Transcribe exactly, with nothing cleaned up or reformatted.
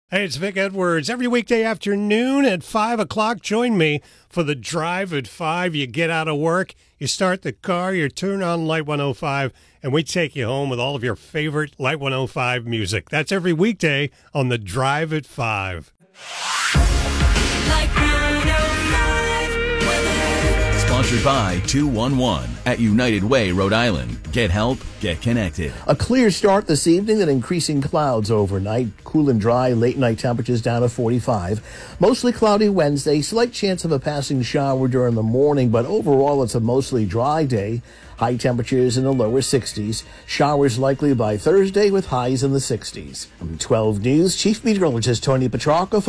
Hey, it's Vic Edwards. Every weekday afternoon at five o'clock, join me for the Drive at five. You get out of work, you start the car, you turn on Light one oh five, and we take you home with all of your favorite Light one oh five music. That's every weekday on the Drive at five. Sponsored by two one one at United Way, Rhode Island. Get help, get connected. A clear start this evening and increasing clouds overnight. Cool and dry, late night temperatures down to forty-five. Mostly cloudy Wednesday. Slight chance of a passing shower during the morning, but overall it's a mostly dry day. High temperatures in the lower sixties. Showers likely by Thursday with highs in the sixties. From twelve News, Chief Meteorologist Tony Petrarca.